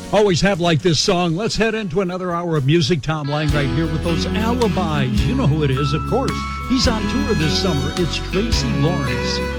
Always have like this song. Let's head into another hour of music. Tom Lang right here with those alibis. You know who it is, of course. He's on tour this summer. It's Tracy Lawrence.